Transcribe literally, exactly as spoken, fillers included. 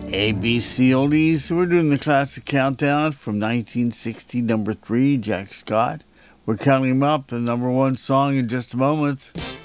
A B C Oldies. We're doing the classic countdown from nineteen sixty, number three, Jack Scott. We're counting him up, the number one song, in just a moment.